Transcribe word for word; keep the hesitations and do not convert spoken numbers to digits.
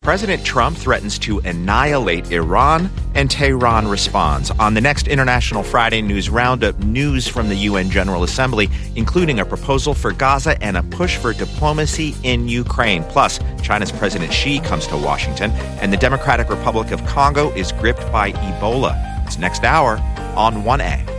President Trump threatens to annihilate Iran, and Tehran responds. On the next International Friday News Roundup, news from the U N General Assembly, including a proposal for Gaza and a push for diplomacy in Ukraine. Plus, China's President Xi comes to Washington, and the Democratic Republic of Congo is gripped by Ebola. It's next hour on one A.